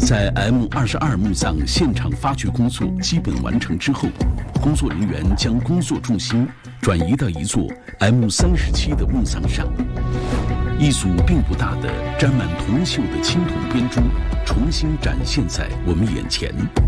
在 M22墓葬现场发掘工作基本完成之后，工作人员将工作重心转移到一座 M37的墓葬上。一组并不大的沾满铜锈的青铜编钟重新展现在我们眼前。